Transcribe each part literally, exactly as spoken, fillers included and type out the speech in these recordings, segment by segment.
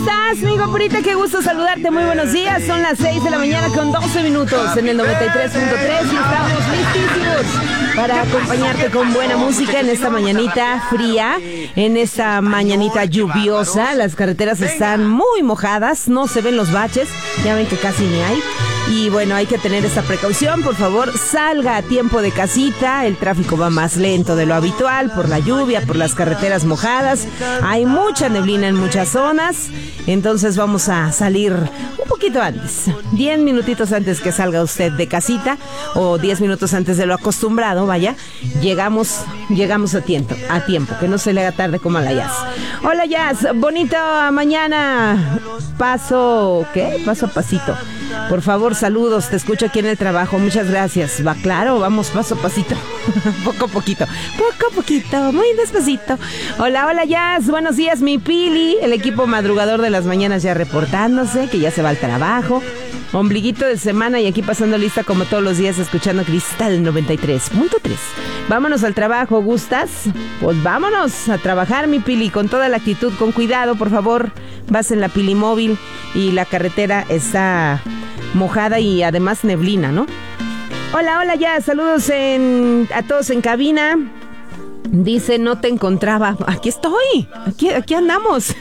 estás, mi guapurita? Qué gusto saludarte, muy buenos días. Son las seis de la mañana con doce minutos en el noventa y tres punto tres y estamos listísimos para acompañarte con buena música en esta mañanita fría, en esta mañanita lluviosa. Las carreteras están muy mojadas, no se ven los baches, ya ven que casi ni hay. Y bueno, hay que tener esta precaución, por favor, salga a tiempo de casita. El tráfico va más lento de lo habitual por la lluvia, por las carreteras mojadas. Hay mucha neblina en muchas zonas, entonces vamos a salir un poquito antes, diez minutitos antes que salga usted de casita, o diez minutos antes de lo acostumbrado, vaya. Llegamos, llegamos a tiempo, a tiempo, que no se le haga tarde como a la Jazz. Hola Jazz, bonita mañana. Paso, ¿qué? Paso a pasito. Por favor, saludos, te escucho aquí en el trabajo, muchas gracias. Va claro, vamos paso a pasito, poco a poquito, poco a poquito, muy despacito. Hola, hola Jazz, buenos días mi Pili, el equipo madrugador de las mañanas ya reportándose, que ya se va al trabajo. Ombliguito de semana y aquí pasando lista como todos los días escuchando Cristal noventa y tres punto tres. Vámonos al trabajo, ¿gustas? Pues vámonos a trabajar mi Pili, con toda la actitud, con cuidado, por favor. Vas en la Pili móvil y la carretera está mojada y además neblina, ¿no? Hola, hola ya, saludos en, a todos en cabina. Dice, no te encontraba. Aquí estoy, aquí, aquí andamos.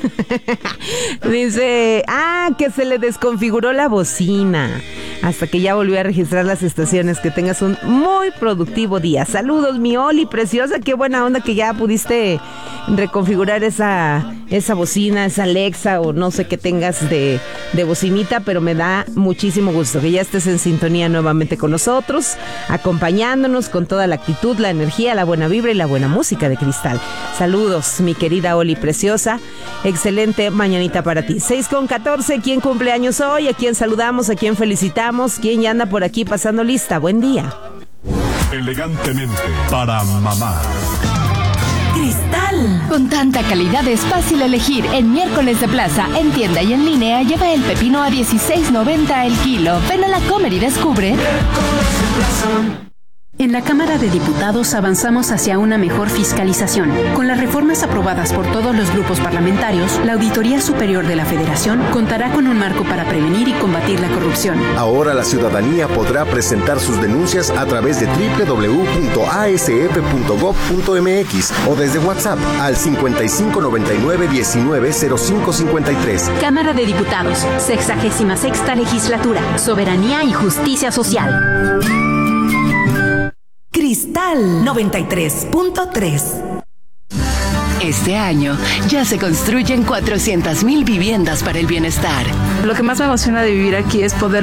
Dice, ah, que se le desconfiguró la bocina. Hasta que ya volvió a registrar las estaciones. Que tengas un muy productivo día. Saludos, mi Oli preciosa. Qué buena onda que ya pudiste reconfigurar esa, esa bocina, esa Alexa o no sé qué tengas de, de bocinita. Pero me da muchísimo gusto que ya estés en sintonía nuevamente con nosotros, acompañándonos con toda la actitud, la energía, la buena vibra y la buena música de Cristal. Saludos, mi querida Oli preciosa. Excelente mañanita para ti. seis con catorce, ¿quién cumpleaños hoy? ¿A quién saludamos? ¿A quién felicitamos? ¿Quién ya anda por aquí pasando lista? Buen día. Elegantemente para mamá. Cristal. Con tanta calidad es fácil elegir. En miércoles de plaza, en tienda y en línea, lleva el pepino a dieciséis noventa el kilo. Ven a la Comer y descubre. En la Cámara de Diputados avanzamos hacia una mejor fiscalización. Con las reformas aprobadas por todos los grupos parlamentarios, la Auditoría Superior de la Federación contará con un marco para prevenir y combatir la corrupción. Ahora la ciudadanía podrá presentar sus denuncias a través de doble u doble u doble u punto a s f punto gob punto m x o desde WhatsApp al cincuenta y cinco noventa y nueve diecinueve cero cinco cincuenta y tres. Cámara de Diputados, sexagésima sexta legislatura, soberanía y justicia social. Cristal noventa y tres punto tres. Este año ya se construyen cuatrocientas mil viviendas para el bienestar. Lo que más me emociona de vivir aquí es poder